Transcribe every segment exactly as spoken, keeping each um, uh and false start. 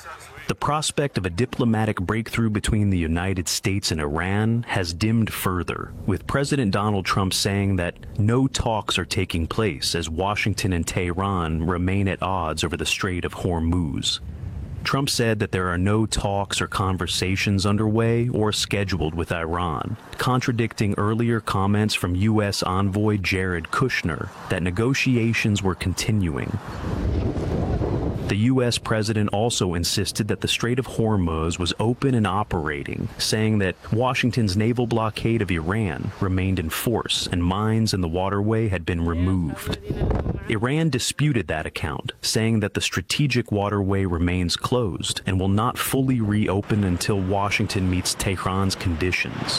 The prospect of a diplomatic breakthrough between the United States and Iran has dimmed further, with President Donald Trump saying that no talks are taking place as Washington and Tehran remain at odds over the Strait of Hormuz. Trump said that there are no talks or conversations underway or scheduled with Iran, contradicting earlier comments from U S envoy Jared Kushner that negotiations were continuing. The U S president also insisted that the Strait of Hormuz was open and operating, saying that Washington's naval blockade of Iran remained in force and mines in the waterway had been removed. Iran disputed that account, saying that the strategic waterway remains closed and will not fully reopen until Washington meets Tehran's conditions.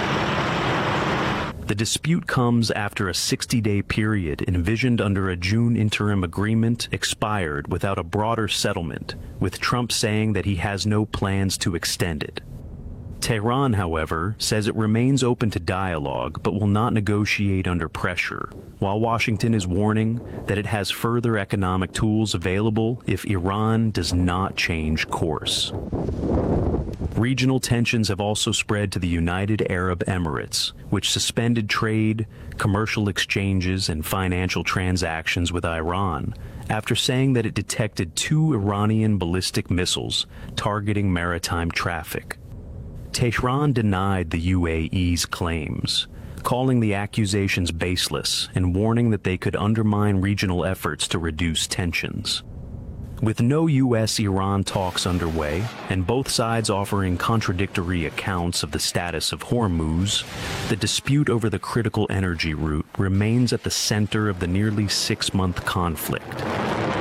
The dispute comes after a sixty-day period envisioned under a June interim agreement expired without a broader settlement, with Trump saying that he has no plans to extend it. Tehran, however, says it remains open to dialogue but will not negotiate under pressure, while Washington is warning that it has further economic tools available if Iran does not change course. Regional tensions have also spread to the United Arab Emirates, which suspended trade, commercial exchanges, and financial transactions with Iran after saying that it detected two Iranian ballistic missiles targeting maritime traffic. Tehran denied the U A E's claims, calling the accusations baseless and warning that they could undermine regional efforts to reduce tensions. With no U S Iran talks underway, and both sides offering contradictory accounts of the status of Hormuz, the dispute over the critical energy route remains at the center of the nearly six-month conflict.